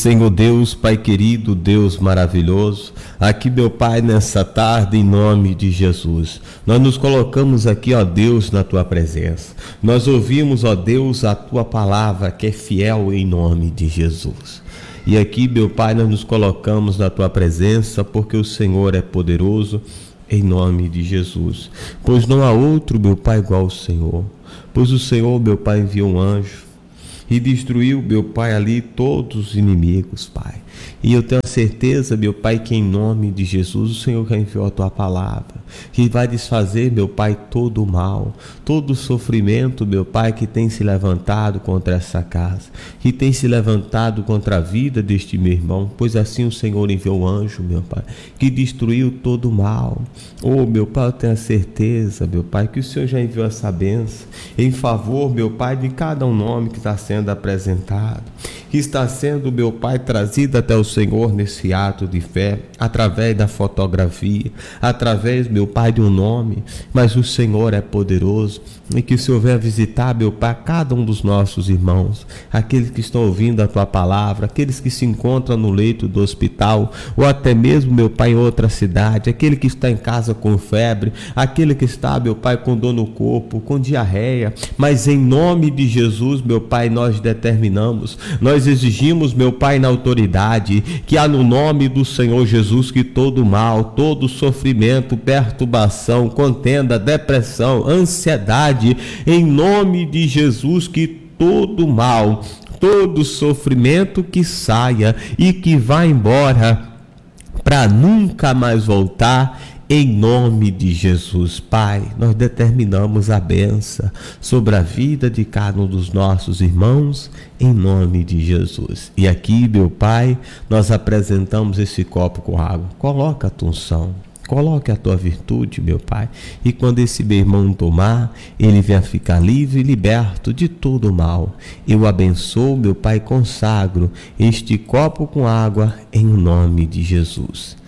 Senhor Deus, Pai querido, Deus maravilhoso, aqui, meu Pai, nessa tarde, em nome de Jesus, nós nos colocamos aqui, ó Deus, na Tua presença. Nós ouvimos, ó Deus, a Tua palavra que é fiel em nome de Jesus. E aqui, meu Pai, nós nos colocamos na Tua presença porque o Senhor é poderoso em nome de Jesus. Pois não há outro, meu Pai, igual ao Senhor. Pois o Senhor, meu Pai, enviou um anjo e destruiu, meu Pai, ali todos os inimigos, Pai. E eu tenho a certeza, meu Pai, que em nome de Jesus o Senhor já enviou a Tua palavra, que vai desfazer, meu Pai, todo o mal, todo o sofrimento, meu Pai, que tem se levantado contra essa casa, que tem se levantado contra a vida deste meu irmão, pois assim o Senhor enviou o anjo, meu Pai, que destruiu todo o mal. Oh, meu Pai, eu tenho a certeza, meu Pai, que o Senhor já enviou essa bênção em favor, meu Pai, de cada um nome que está sendo apresentado, que está sendo, meu Pai, trazido até o Senhor nesse ato de fé, através da fotografia, através, meu Pai, de um nome, mas o Senhor é poderoso, e que o Senhor venha visitar, meu Pai, cada um dos nossos irmãos, aqueles que estão ouvindo a Tua palavra, aqueles que se encontram no leito do hospital, ou até mesmo, meu Pai, em outra cidade, aquele que está em casa com febre, aquele que está, meu Pai, com dor no corpo, com diarreia, mas em nome de Jesus, meu Pai, nós determinamos, nós exigimos, meu Pai, na autoridade, que há no nome do Senhor Jesus que todo mal, todo sofrimento, perturbação, contenda, depressão, ansiedade, em nome de Jesus que todo mal, todo sofrimento que saia e que vá embora para nunca mais voltar. Em nome de Jesus, Pai, nós determinamos a bênção sobre a vida de cada um dos nossos irmãos, em nome de Jesus. E aqui, meu Pai, nós apresentamos esse copo com água. Coloca a tua unção, coloque a tua virtude, meu Pai. E quando esse meu irmão tomar, ele venha ficar livre e liberto de todo o mal. Eu abençoo, meu Pai, consagro este copo com água em nome de Jesus.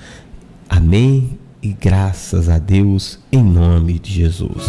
Amém. E graças a Deus, em nome de Jesus.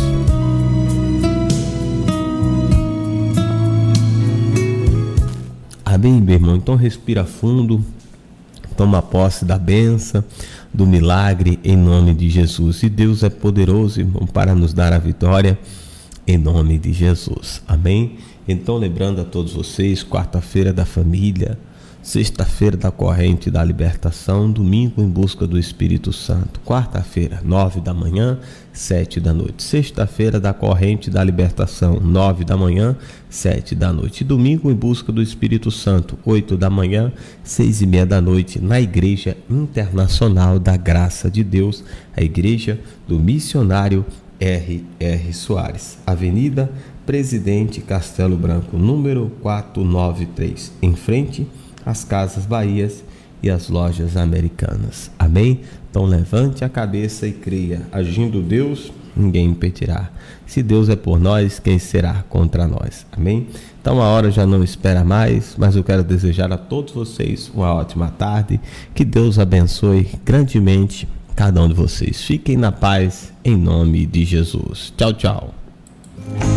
Amém, meu irmão? Então respira fundo, toma posse da bênção, do milagre, em nome de Jesus. E Deus é poderoso, irmão, para nos dar a vitória, em nome de Jesus. Amém? Então, lembrando a todos vocês, quarta-feira da família, sexta-feira da corrente da libertação, domingo em busca do Espírito Santo, quarta-feira, 9 da manhã, 7 da noite, sexta-feira da corrente da libertação, 9 da manhã, 7 da noite, domingo em busca do Espírito Santo, 8 da manhã, 6:30 da noite, na Igreja Internacional da Graça de Deus, a Igreja do Missionário R.R. Soares, Avenida Presidente Castelo Branco, número 493, em frente as Casas Bahias e as Lojas Americanas. Amém? Então levante a cabeça e creia. Agindo Deus, ninguém impedirá. Se Deus é por nós, quem será contra nós? Amém? Então a hora já não espera mais, mas eu quero desejar a todos vocês uma ótima tarde. Que Deus abençoe grandemente cada um de vocês. Fiquem na paz, em nome de Jesus. Tchau, tchau.